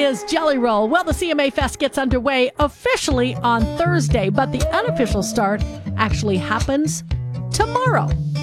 is Jelly Roll. Well, the CMA Fest gets underway officially on Thursday, but the unofficial start actually happens tomorrow.